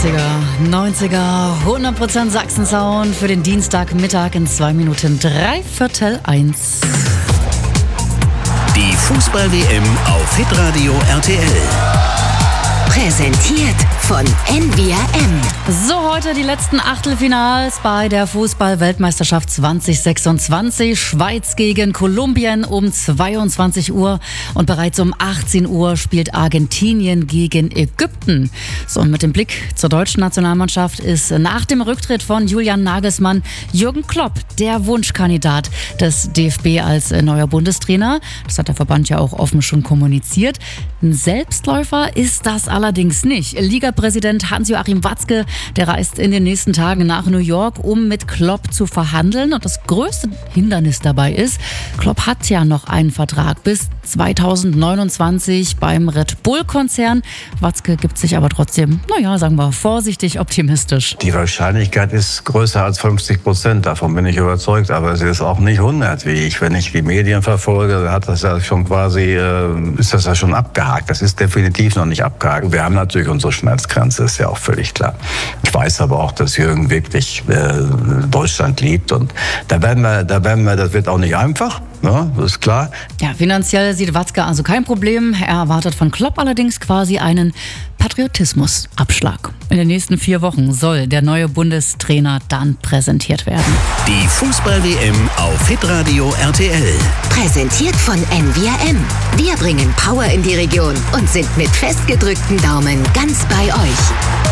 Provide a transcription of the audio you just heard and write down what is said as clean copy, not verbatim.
80er, 90er, 100% Sachsen-Sound für den Dienstagmittag in 2 Minuten 1:03. Die Fußball-WM auf Hitradio RTL. Präsentiert von NVRM. So, heute die letzten Achtelfinals bei der Fußball-Weltmeisterschaft 2026. Schweiz gegen Kolumbien um 22 Uhr und bereits um 18 Uhr spielt Argentinien gegen Ägypten. So, und mit dem Blick zur deutschen Nationalmannschaft ist nach dem Rücktritt von Julian Nagelsmann Jürgen Klopp der Wunschkandidat des DFB als neuer Bundestrainer. Das hat der Verband ja auch offen schon kommuniziert. Ein Selbstläufer ist das allerdings nicht. Ligapräsident Hans-Joachim Watzke, der reist in den nächsten Tagen nach New York, um mit Klopp zu verhandeln. Und das größte Hindernis dabei ist, Klopp hat ja noch einen Vertrag bis 2029 beim Red Bull-Konzern. Watzke gibt sich aber trotzdem, sagen wir, vorsichtig optimistisch. Die Wahrscheinlichkeit ist größer als 50%, davon bin ich überzeugt. Aber sie ist auch nicht 100, wie ich. Wenn ich die Medien verfolge, hat das ja schon quasi, ist das ja schon abgehakt. Das ist definitiv noch nicht abgehakt. Wir haben natürlich unsere Schmerzgrenze, ist ja auch völlig klar. Ich weiß aber auch, dass Jürgen wirklich Deutschland liebt. Und da werden wir, das wird auch nicht einfach. Ja, das ist klar. Ja, finanziell sieht Watzke also kein Problem. Er erwartet von Klopp allerdings quasi einen Patriotismusabschlag. In den nächsten 4 Wochen soll der neue Bundestrainer dann präsentiert werden. Die Fußball-WM auf Hitradio RTL. Präsentiert von NVRM. Wir bringen Power in die Region und sind mit festgedrückten Daumen ganz bei euch.